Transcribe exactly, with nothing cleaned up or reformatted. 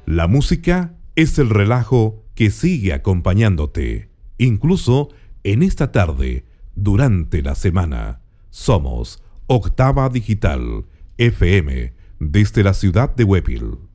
La música es el relajo que sigue acompañándote, incluso en esta tarde, durante la semana. Somos Octava Digital, F M, desde la ciudad de Huépil.